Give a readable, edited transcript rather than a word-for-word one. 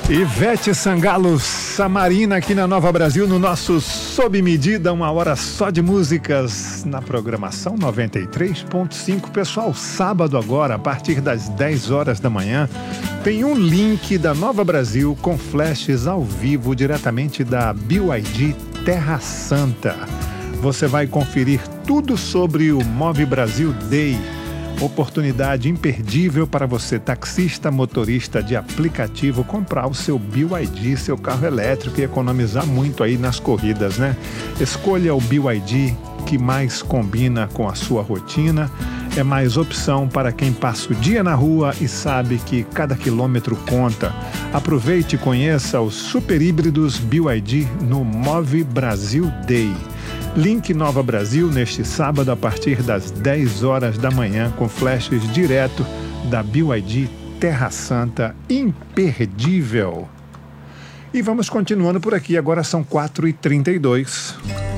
Ivete Sangalo, Samarina, aqui na Nova Brasil, no nosso Sob Medida, 1 hora só de músicas na programação 93.5. Pessoal, sábado agora, a partir das 10 horas da manhã, tem um link da Nova Brasil com flashes ao vivo, diretamente da BYD Terra Santa. Você vai conferir tudo sobre o Move Brasil Day. Oportunidade imperdível para você, taxista, motorista de aplicativo, comprar o seu BYD, seu carro elétrico, e economizar muito aí nas corridas, né? Escolha o BYD que mais combina com a sua rotina. É mais opção para quem passa o dia na rua e sabe que cada quilômetro conta. Aproveite e conheça os super híbridos BYD no Move Brasil Day. Link Nova Brasil neste sábado a partir das 10 horas da manhã, com flashes direto da BYD Terra Santa, imperdível. E vamos continuando por aqui, agora são 4h32.